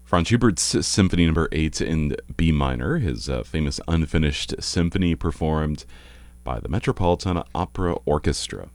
Franz Schubert's Symphony No. 8 in B minor, his famous unfinished symphony performed by the Metropolitan Opera Orchestra.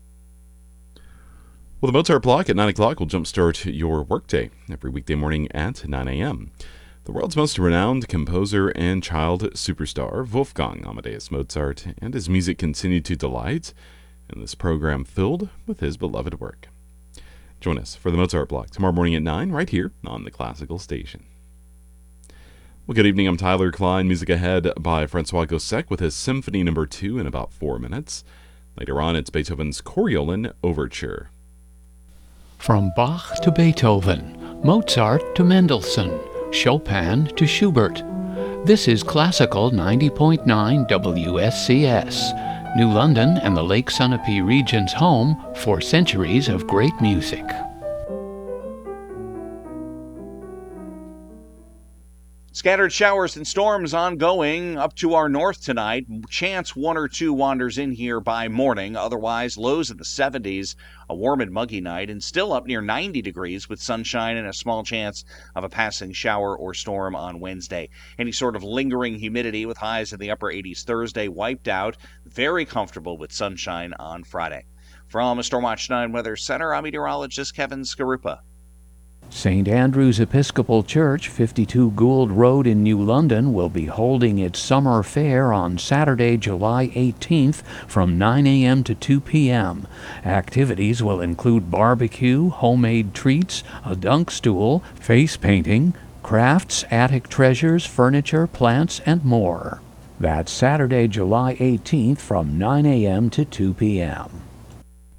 Well, the Mozart Block at 9 o'clock will jumpstart your workday every weekday morning at 9 a.m. The world's most renowned composer and child superstar, Wolfgang Amadeus Mozart, and his music continue to delight in this program filled with his beloved work. Join us for the Mozart Block tomorrow morning at 9 right here on the Classical Station. Well, good evening. I'm Tyler Klein. Music ahead by Francois Gossec with his Symphony No. 2 in about 4 minutes. Later on, it's Beethoven's Coriolan Overture. From Bach to Beethoven, Mozart to Mendelssohn, Chopin to Schubert. This is Classical 90.9 WSCS. New London and the Lake Sunapee region's home for centuries of great music. Scattered showers and storms ongoing up to our north tonight. Chance 1 or 2 wanders in here by morning. Otherwise, lows in the 70s, a warm and muggy night, and still up near 90 degrees with sunshine and a small chance of a passing shower or storm on Wednesday. Any sort of lingering humidity with highs in the upper 80s Thursday wiped out. Very comfortable with sunshine on Friday. From Stormwatch 9 Weather Center, I'm meteorologist Kevin Skarupa. St. Andrew's Episcopal Church, 52 Gould Road in New London, will be holding its summer fair on Saturday, July 18th from 9 a.m. to 2 p.m. Activities will include barbecue, homemade treats, a dunk stool, face painting, crafts, attic treasures, furniture, plants, and more. That's Saturday, July 18th from 9 a.m. to 2 p.m.